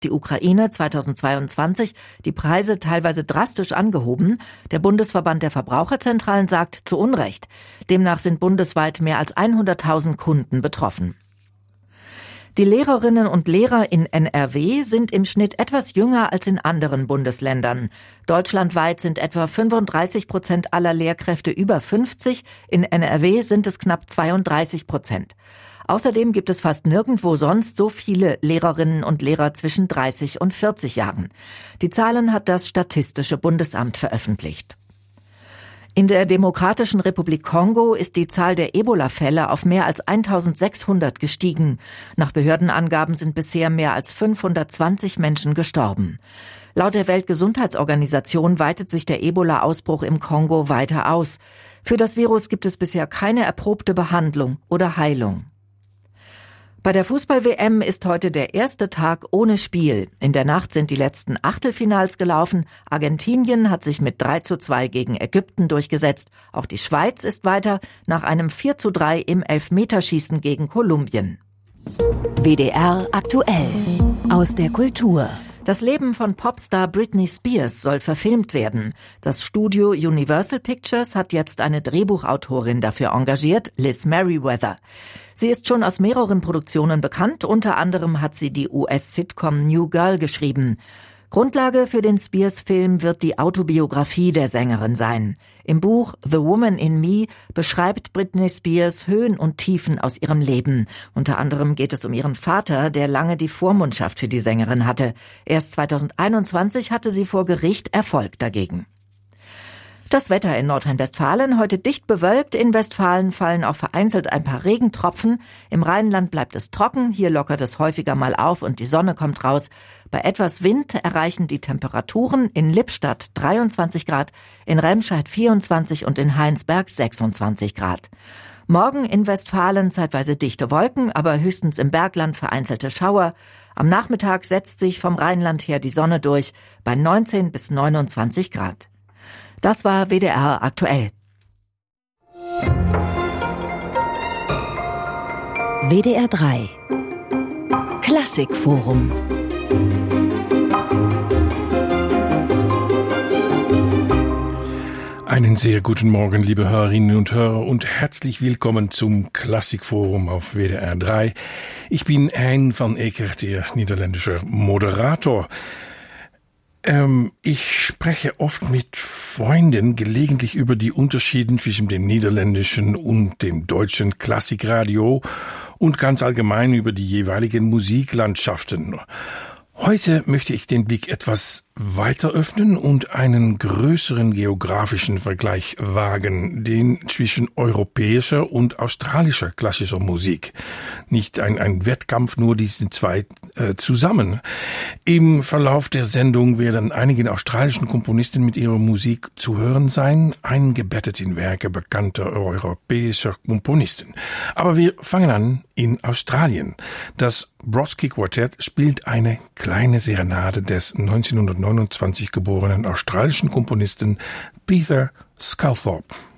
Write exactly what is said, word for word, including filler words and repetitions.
die Ukraine zweitausendzweiundzwanzig, die Preise teilweise drastisch angehoben. Der Bundesverband der Verbraucherzentralen sagt zu Unrecht. Demnach sind bundesweit mehr als hunderttausend Kunden betroffen. Die Lehrerinnen und Lehrer in N R W sind im Schnitt etwas jünger als in anderen Bundesländern. Deutschlandweit sind etwa fünfunddreißig Prozent aller Lehrkräfte über fünfzig, in N R W sind es knapp zweiunddreißig Prozent. Außerdem gibt es fast nirgendwo sonst so viele Lehrerinnen und Lehrer zwischen dreißig und vierzig Jahren. Die Zahlen hat das Statistische Bundesamt veröffentlicht. In der Demokratischen Republik Kongo ist die Zahl der Ebola-Fälle auf mehr als eintausendsechshundert gestiegen. Nach Behördenangaben sind bisher mehr als fünfhundertzwanzig Menschen gestorben. Laut der Weltgesundheitsorganisation weitet sich der Ebola-Ausbruch im Kongo weiter aus. Für das Virus gibt es bisher keine erprobte Behandlung oder Heilung. Bei der Fußball-W M ist heute der erste Tag ohne Spiel. In der Nacht sind die letzten Achtelfinals gelaufen. Argentinien hat sich mit drei zu zwei gegen Ägypten durchgesetzt. Auch die Schweiz ist weiter nach einem vier zu drei im Elfmeterschießen gegen Kolumbien. W D R aktuell aus der Kultur. Das Leben von Popstar Britney Spears soll verfilmt werden. Das Studio Universal Pictures hat jetzt eine Drehbuchautorin dafür engagiert, Liz Merriweather. Sie ist schon aus mehreren Produktionen bekannt, unter anderem hat sie die U S-Sitcom New Girl geschrieben. Grundlage für den Spears-Film wird die Autobiografie der Sängerin sein. Im Buch The Woman in Me beschreibt Britney Spears Höhen und Tiefen aus ihrem Leben. Unter anderem geht es um ihren Vater, der lange die Vormundschaft für die Sängerin hatte. Erst zweitausendeinundzwanzig hatte sie vor Gericht Erfolg dagegen. Das Wetter in Nordrhein-Westfalen, heute dicht bewölkt. In Westfalen fallen auch vereinzelt ein paar Regentropfen. Im Rheinland bleibt es trocken, hier lockert es häufiger mal auf und die Sonne kommt raus. Bei etwas Wind erreichen die Temperaturen in Lippstadt dreiundzwanzig Grad, in Remscheid vierundzwanzig und in Heinsberg sechsundzwanzig Grad. Morgen in Westfalen zeitweise dichte Wolken, aber höchstens im Bergland vereinzelte Schauer. Am Nachmittag setzt sich vom Rheinland her die Sonne durch, bei neunzehn bis neunundzwanzig Grad. Das war W D R aktuell. W D R drei Klassikforum. Einen sehr guten Morgen, liebe Hörerinnen und Hörer, und herzlich willkommen zum Klassikforum auf W D R drei. Ich bin Hein van Ekert, Ihr niederländischer Moderator. Ähm, ich spreche oft mit Freunden gelegentlich über die Unterschiede zwischen dem niederländischen und dem deutschen Klassikradio und ganz allgemein über die jeweiligen Musiklandschaften. Heute möchte ich den Blick etwas weiter öffnen und einen größeren geografischen Vergleich wagen, den zwischen europäischer und australischer klassischer Musik. Nicht ein, ein Wettkampf, nur diese zwei äh, zusammen. Im Verlauf der Sendung werden einige australischen Komponisten mit ihrer Musik zu hören sein, eingebettet in Werke bekannter europäischer Komponisten. Aber wir fangen an in Australien. Das Brodsky Quartett spielt eine kleine Serenade des neunzehnhundertneunundzwanzig geborenen australischen Komponisten Peter Sculthorpe.